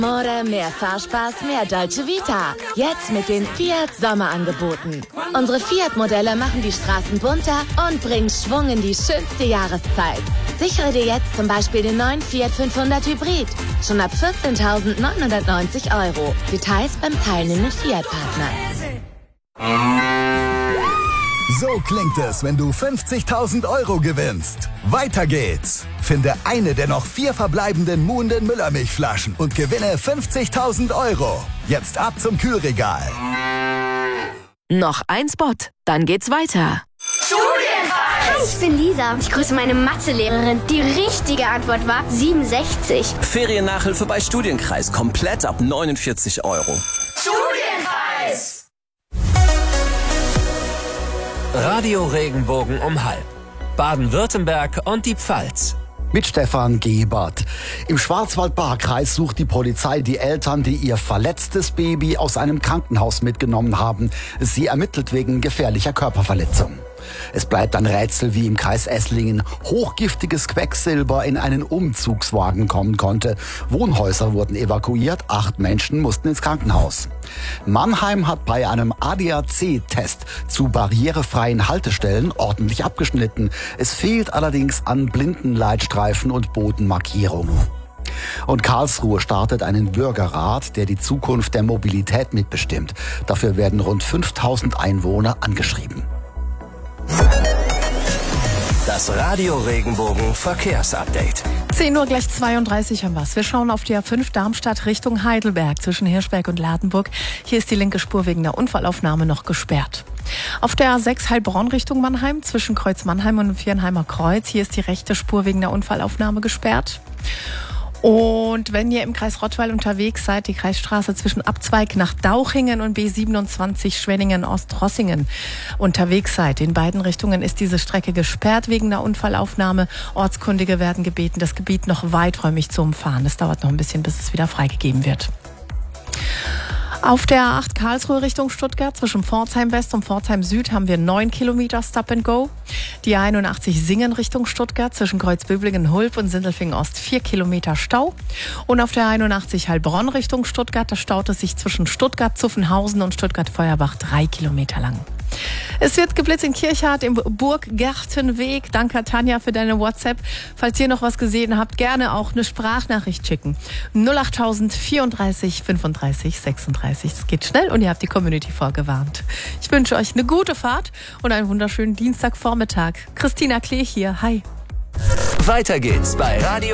More, mehr Fahrspaß, mehr Dolce Vita. Jetzt mit den Fiat Sommerangeboten. Unsere Fiat-Modelle machen die Straßen bunter und bringen Schwung in die schönste Jahreszeit. Sichere dir jetzt zum Beispiel den neuen Fiat 500 Hybrid. Schon ab 14.990 €. Details beim teilnehmenden Fiat-Partner. So klingt es, wenn du 50.000 € gewinnst. Weiter geht's. Finde eine der noch 4 verbleibenden Muhnden Müllermilchflaschen und gewinne 50.000 €. Jetzt ab zum Kühlregal. Noch ein Spot, dann geht's weiter. Hi, ich bin Lisa. Ich grüße meine Mathelehrerin. Die richtige Antwort war 67. Feriennachhilfe bei Studienkreis. Komplett ab 49 €. Studienkreis! Radio Regenbogen um halb. Baden-Württemberg und die Pfalz. Mit Stefan Gebert. Im Schwarzwald-Baar-Kreis sucht die Polizei die Eltern, die ihr verletztes Baby aus einem Krankenhaus mitgenommen haben. Sie ermittelt wegen gefährlicher Körperverletzung. Es bleibt ein Rätsel, wie im Kreis Esslingen hochgiftiges Quecksilber in einen Umzugswagen kommen konnte. Wohnhäuser wurden evakuiert, 8 Menschen mussten ins Krankenhaus. Mannheim hat bei einem ADAC-Test zu barrierefreien Haltestellen ordentlich abgeschnitten. Es fehlt allerdings an Blindenleitstreifen und Bodenmarkierungen. Und Karlsruhe startet einen Bürgerrat, der die Zukunft der Mobilität mitbestimmt. Dafür werden rund 5.000 Einwohner angeschrieben. Das Radio Regenbogen Verkehrsupdate. 10 Uhr gleich 32 haben wir's. Wir schauen auf die A5 Darmstadt Richtung Heidelberg zwischen Hirschberg und Ladenburg. Hier ist die linke Spur wegen der Unfallaufnahme noch gesperrt. Auf der A6 Heilbronn Richtung Mannheim zwischen Kreuz Mannheim und dem Viernheimer Kreuz. Hier ist die rechte Spur wegen der Unfallaufnahme gesperrt. Und wenn ihr im Kreis Rottweil unterwegs seid, die Kreisstraße zwischen Abzweig nach Dauchingen und B27 Schwenningen-Ostrossingen unterwegs seid, in beiden Richtungen ist diese Strecke gesperrt wegen der Unfallaufnahme. Ortskundige werden gebeten, das Gebiet noch weiträumig zu umfahren. Es dauert noch ein bisschen, bis es wieder freigegeben wird. Auf der A8 Karlsruhe Richtung Stuttgart zwischen Pforzheim West und Pforzheim Süd haben wir 9 Kilometer Stop and Go. Die A81 Singen Richtung Stuttgart zwischen Kreuzböblingen-Hulb und Sindelfingen Ost 4 Kilometer Stau. Und auf der A81 Heilbronn Richtung Stuttgart, da staut es sich zwischen Stuttgart-Zuffenhausen und Stuttgart-Feuerbach 3 Kilometer lang. Es wird geblitzt in Kirchhardt im Burggärtenweg. Danke, Tanja, für deine WhatsApp. Falls ihr noch was gesehen habt, gerne auch eine Sprachnachricht schicken. 08000 34 35 36. Es geht schnell und ihr habt die Community vorgewarnt. Ich wünsche euch eine gute Fahrt und einen wunderschönen Dienstagvormittag. Christina Klee hier. Hi. Weiter geht's bei Radio